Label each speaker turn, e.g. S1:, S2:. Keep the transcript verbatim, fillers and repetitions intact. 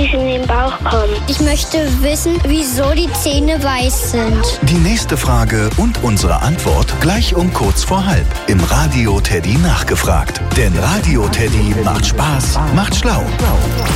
S1: Babys in den Bauch kommen.
S2: Ich möchte wissen, wieso die Zähne weiß sind.
S3: Die nächste Frage und unsere Antwort gleich um kurz vor halb im Radio Teddy nachgefragt. Denn Radio Teddy macht Spaß, macht schlau.